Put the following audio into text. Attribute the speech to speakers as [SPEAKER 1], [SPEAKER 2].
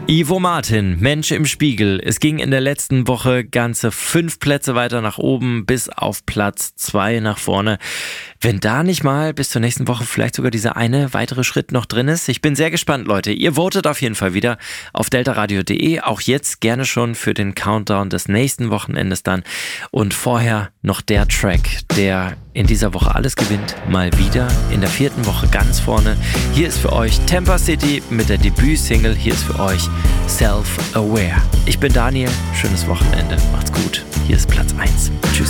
[SPEAKER 1] Ivo Martin, Mensch im Spiegel. Es ging in der letzten Woche ganze 5 Plätze weiter nach oben, bis auf Platz 2 nach vorne. Wenn da nicht mal bis zur nächsten Woche vielleicht sogar dieser eine weitere Schritt noch drin ist. Ich bin sehr gespannt, Leute. Ihr votet auf jeden Fall wieder auf deltaradio.de. Auch jetzt gerne schon für den Countdown des nächsten Wochenendes dann. Und vorher noch der Track, der in dieser Woche alles gewinnt. Mal wieder in der 4. Woche ganz vorne. Hier ist für euch Tampa City mit der Debütsingle. Hier ist für euch Self-Aware. Ich bin Daniel. Schönes Wochenende. Macht's gut. Hier ist Platz 1. Tschüss.